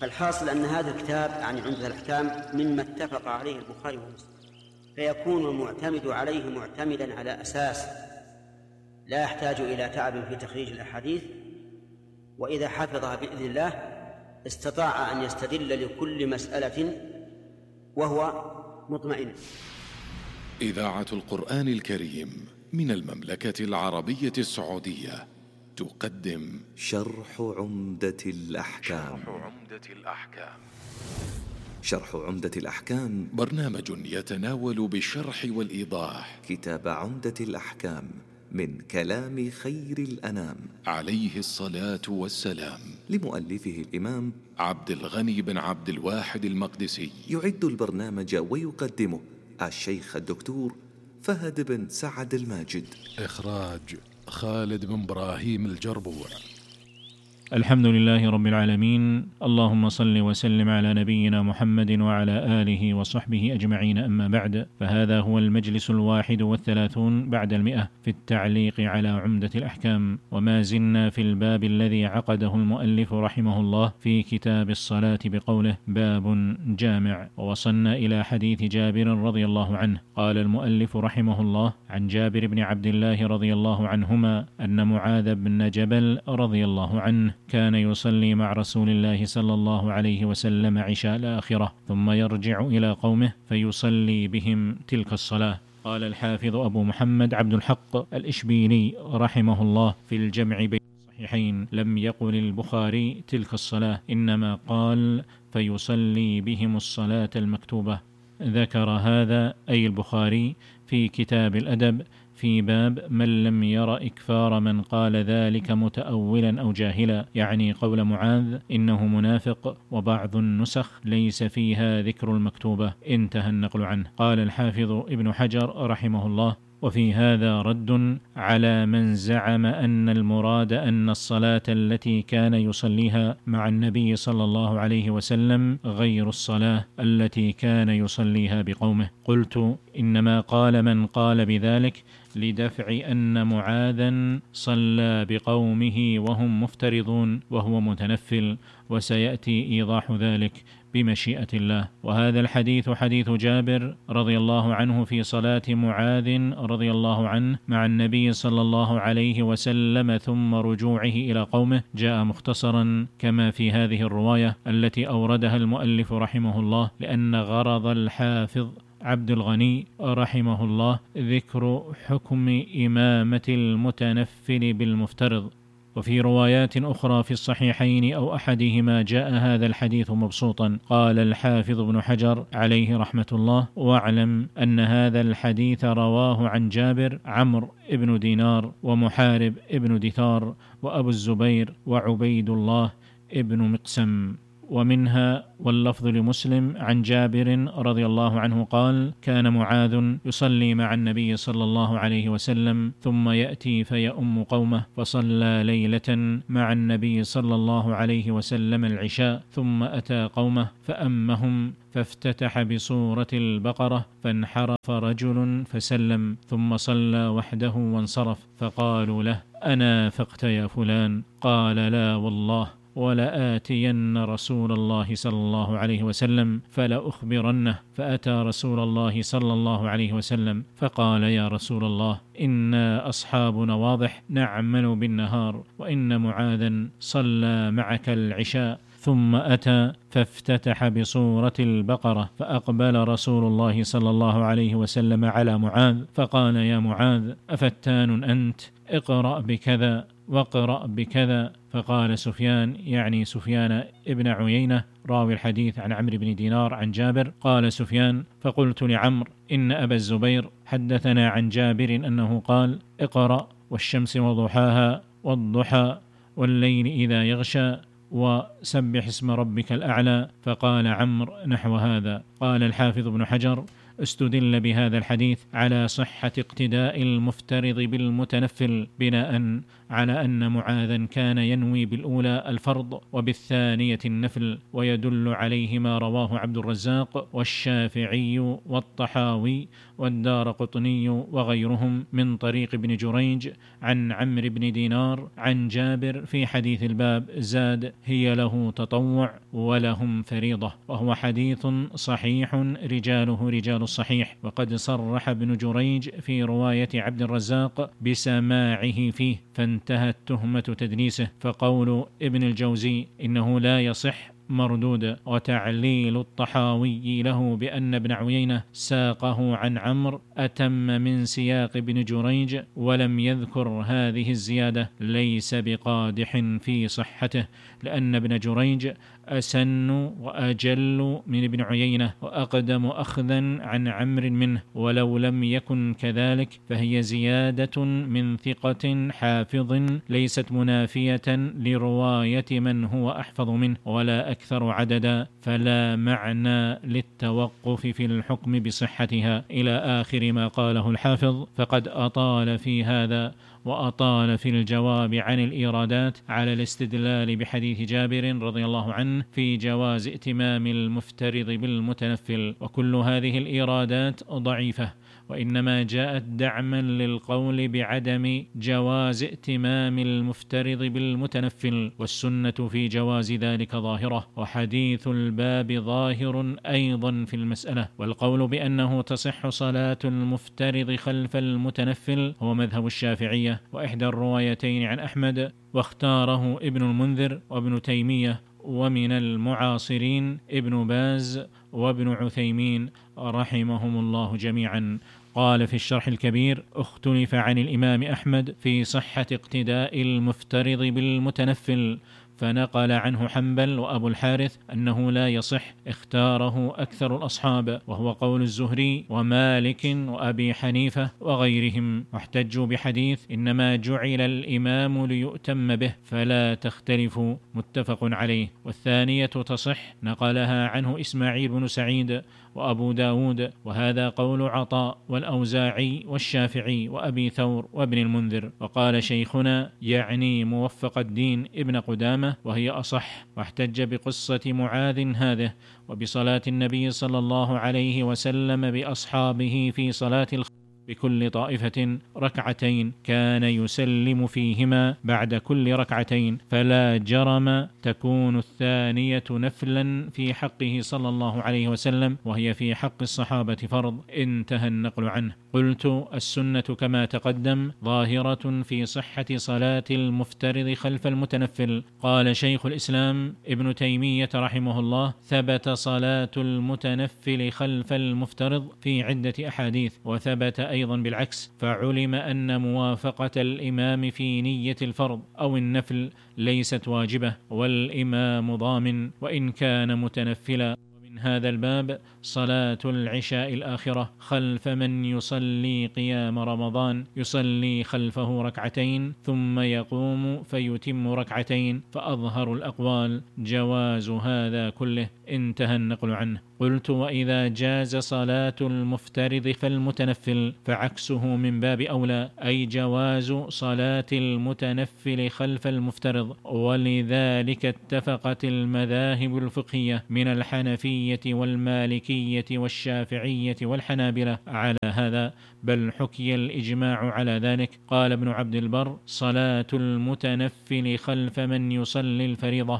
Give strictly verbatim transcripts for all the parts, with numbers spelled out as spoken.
الحاصل أن هذا الكتاب يعني عمدة الأحكام مما اتفق عليه البخاري ومسلم، فيكون المعتمد عليه معتمدا على أساس لا يحتاج إلى تعب في تخريج الأحاديث، وإذا حفظها بإذن الله استطاع أن يستدل لكل مسألة وهو مطمئن. إذاعة القرآن الكريم من المملكة العربية السعودية تقدم شرح عمدة الأحكام. شرح عمدة الأحكام. شرح عمدة الأحكام برنامج يتناول بالشرح والإيضاح كتاب عمدة الأحكام من كلام خير الأنام عليه الصلاة والسلام، لمؤلفه الإمام عبد الغني بن عبد الواحد المقدسي. يعد البرنامج ويقدمه الشيخ الدكتور فهد بن سعد الماجد. إخراج خالد بن إبراهيم الجربوع. الحمد لله رب العالمين، اللهم صل وسلم على نبينا محمد وعلى آله وصحبه أجمعين، أما بعد، فهذا هو المجلس الواحد والثلاثون بعد المئة في التعليق على عمدة الأحكام، وما زلنا في الباب الذي عقده المؤلف رحمه الله في كتاب الصلاة بقوله باب جامع، ووصلنا إلى حديث جابر رضي الله عنه. قال المؤلف رحمه الله عن جابر بن عبد الله رضي الله عنهما أن معاذ بن جبل رضي الله عنه كان يصلي مع رسول الله صلى الله عليه وسلم عشاء الآخرة، ثم يرجع إلى قومه فيصلي بهم تلك الصلاة. قال الحافظ أبو محمد عبد الحق الإشبيلي رحمه الله في الجمع بين الصحيحين: لم يقل البخاري تلك الصلاة، إنما قال فيصلي بهم الصلاة المكتوبة. ذكر هذا أي البخاري في كتاب الأدب في باب من لم ير إكفار من قال ذلك متأولا أو جاهلا، يعني قول معاذ إنه منافق، وبعض النسخ ليس فيها ذكر المكتوبة، انتهى النقل عنه. قال الحافظ ابن حجر رحمه الله: وفي هذا رد على من زعم أن المراد أن الصلاة التي كان يصليها مع النبي صلى الله عليه وسلم غير الصلاة التي كان يصليها بقومه. قلت: إنما قال من قال بذلك لدفع أن معاذا صلى بقومه وهم مفترضون وهو متنفل، وسيأتي إيضاح ذلك بمشيئة الله. وهذا الحديث حديث جابر رضي الله عنه في صلاة معاذ رضي الله عنه مع النبي صلى الله عليه وسلم ثم رجوعه إلى قومه جاء مختصرا كما في هذه الرواية التي أوردها المؤلف رحمه الله، لأن غرض الحافظ عبد الغني رحمه الله ذكر حكم إمامة المتنفل بالمفترض. وفي روايات أخرى في الصحيحين أو أحدهما جاء هذا الحديث مبسوطا. قال الحافظ ابن حجر عليه رحمة الله: واعلم أن هذا الحديث رواه عن جابر عمرو ابن دينار ومحارب ابن دثار وأبو الزبير وعبيد الله ابن مقسم. ومنها واللفظ لمسلم عن جابر رضي الله عنه قال: كان معاذ يصلي مع النبي صلى الله عليه وسلم ثم يأتي فيؤم قومه، فصلى ليلة مع النبي صلى الله عليه وسلم العشاء، ثم أتى قومه فأمهم فافتتح بسورة البقرة، فانحرف رجل فسلم، ثم صلى وحده وانصرف، فقالوا له: أنافقت يا فلان؟ قال: لا والله، ولآتين رسول الله صلى الله عليه وسلم فلأخبرنه. فأتى رسول الله صلى الله عليه وسلم فقال: يا رسول الله، إنا أصحابنا واضح نعمل بالنهار، وإن معاذا صلى معك العشاء. ثم أتى فافتتح بسورة البقرة، فأقبل رسول الله صلى الله عليه وسلم على معاذ فقال: يا معاذ، أفتان أنت؟ اقرأ بكذا واقرأ بكذا. فقال سفيان، يعني سفيان ابن عيينة راوي الحديث عن عمرو بن دينار عن جابر، قال سفيان: فقلت لعمرو إن أبا الزبير حدثنا عن جابر أنه قال: اقرأ والشمس وضحاها والضحى والليل إذا يغشى وسبح اسم ربك الأعلى. فقال عمرو نحو هذا. قال الحافظ ابن حجر: استدل بهذا الحديث على صحة اقتداء المفترض بالمتنفل بناء على أن معاذا كان ينوي بالأولى الفرض وبالثانية النفل، ويدل عليه ما رواه عبد الرزاق والشافعي والطحاوي والدارقطني وغيرهم من طريق ابن جريج عن عمرو بن دينار عن جابر في حديث الباب، زاد: هي له تطوع ولهم فريضة، وهو حديث صحيح رجاله رجال الصحيح. وقد صرح ابن جريج في رواية عبد الرزاق بسماعه فيه، فانتهت تهمة تدليسه. فقول ابن الجوزي إنه لا يصح مردود. وتعليل الطحاوي له بأن ابن عيينة ساقه عن عمرو أتم من سياق ابن جريج ولم يذكر هذه الزيادة ليس بقادح في صحته، لأن ابن جريج أسن وأجل من ابن عيينة وأقدم أخذا عن عمرو منه، ولو لم يكن كذلك فهي زيادة من ثقة حافظ ليست منافية لرواية من هو أحفظ منه ولا أكثر عددا، فلا معنى للتوقف في الحكم بصحتها، إلى آخر ما قاله الحافظ. فقد أطال في هذا وأطال في الجواب عن الإيرادات على الاستدلال بحديث جابر رضي الله عنه في جواز ائتمام المفترض بالمتنفل، وكل هذه الإيرادات ضعيفة، وإنما جاءت دعما للقول بعدم جواز ائتمام المفترض بالمتنفل، والسنة في جواز ذلك ظاهرة، وحديث الباب ظاهر أيضا في المسألة. والقول بأنه تصح صلاة المفترض خلف المتنفل هو مذهب الشافعية وإحدى الروايتين عن أحمد، واختاره ابن المنذر وابن تيمية، ومن المعاصرين ابن باز وابن عثيمين رحمهم الله جميعا. قال في الشرح الكبير: اختلف عن الإمام أحمد في صحة اقتداء المفترض بالمتنفل، فنقل عنه حنبل وأبو الحارث أنه لا يصح، اختاره أكثر الأصحاب، وهو قول الزهري ومالك وأبي حنيفة وغيرهم، واحتجوا بحديث إنما جعل الإمام ليؤتم به فلا تختلفوا، متفق عليه. والثانية تصح، نقلها عنه إسماعيل بن سعيد وأبو داود، وهذا قول عطاء والأوزاعي والشافعي وأبي ثور وابن المنذر. وقال شيخنا يعني موفق الدين ابن قدامة وهي أصح، واحتج بقصة معاذ هذه وبصلاة النبي صلى الله عليه وسلم بأصحابه في صلاة الخوف بكل طائفة ركعتين كان يسلم فيهما بعد كل ركعتين، فلا جرم تكون الثانية نفلا في حقه صلى الله عليه وسلم، وهي في حق الصحابة فرض. انتهى النقل عنه. قلت: السنة كما تقدم ظاهرة في صحة صلاة المفترض خلف المتنفل. قال شيخ الإسلام ابن تيمية رحمه الله: ثبت صلاة المتنفل خلف المفترض في عدة أحاديث، وثبت أيضا بالعكس، فعلم أن موافقة الإمام في نية الفرض أو النفل ليست واجبة، والإمام ضامن وإن كان متنفلا. من هذا الباب صلاة العشاء الآخرة خلف من يصلي قيام رمضان، يصلي خلفه ركعتين ثم يقوم فيتم ركعتين، فأظهر الأقوال جواز هذا كله. انتهى النقل عنه. قلت: وإذا جاز صلاة المفترض فالمتنفل فعكسه من باب أولى، أي جواز صلاة المتنفل خلف المفترض. ولذلك اتفقت المذاهب الفقهية من الحنفية والمالكية والشافعية والحنابلة على هذا، بل حكي الإجماع على ذلك. قال ابن عبد البر: صلاة المتنفل خلف من يصلي الفريضة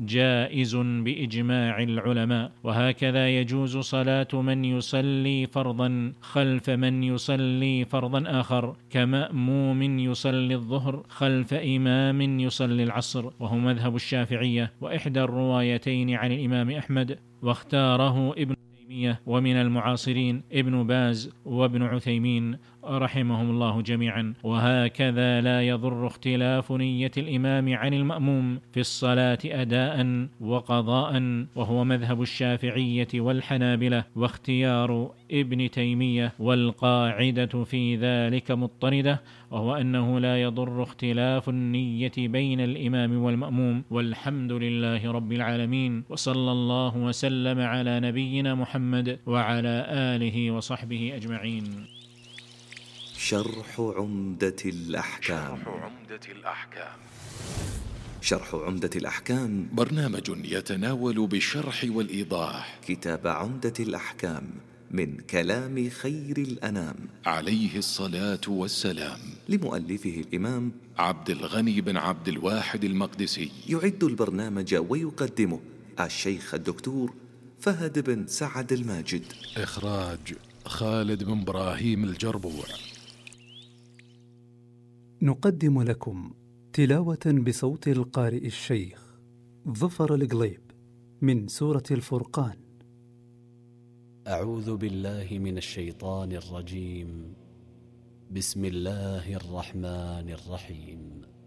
جائز بإجماع العلماء، وهكذا يجوز صلاة من يصلي فرضا خلف من يصلي فرضا آخر، كمأموم يصلي الظهر خلف إمام يصلي العصر، وهو مذهب الشافعية وإحدى الروايتين عن الإمام أحمد، واختاره ابن تيمية ومن المعاصرين ابن باز وابن عثيمين رحمهم الله جميعا. وهكذا لا يضر اختلاف نية الإمام عن المأموم في الصلاة أداء وقضاء، وهو مذهب الشافعية والحنابلة واختيار ابن تيمية، والقاعدة في ذلك مضطردة، وهو أنه لا يضر اختلاف النية بين الإمام والمأموم. والحمد لله رب العالمين، وصلى الله وسلم على نبينا محمد وعلى آله وصحبه أجمعين. شرح عمدة الأحكام. شرح عمدة الأحكام. شرح عمدة الأحكام برنامج يتناول بالشرح والإيضاح كتاب عمدة الأحكام من كلام خير الأنام عليه الصلاة والسلام، لمؤلفه الإمام عبد الغني بن عبد الواحد المقدسي. يعد البرنامج ويقدمه الشيخ الدكتور فهد بن سعد الماجد. إخراج خالد بن إبراهيم الجربوع. نقدم لكم تلاوة بصوت القارئ الشيخ ظفر القليب من سورة الفرقان. أعوذ بالله من الشيطان الرجيم. بسم الله الرحمن الرحيم.